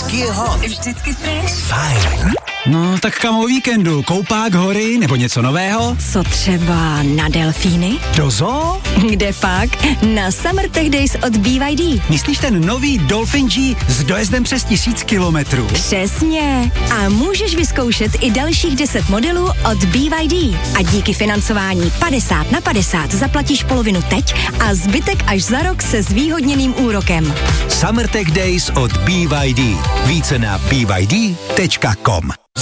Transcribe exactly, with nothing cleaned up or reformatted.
Vždycky hot. Vždycky fresh. Fajn. No, tak kam o víkendu? Koupák, hory nebo něco nového? Co třeba na delfíny? Do zoo? Kde pak? Na Summer Tech Days od B Y D. Myslíš ten nový Dolphin G s dojezdem přes tisíc kilometrů? Přesně. A můžeš vyzkoušet i dalších deset modelů od B Y D. A díky financování padesát na padesát zaplatíš polovinu teď a zbytek až za rok se zvýhodněným úrokem. Summer Tech Days od B Y D. Více na b y d tečka com.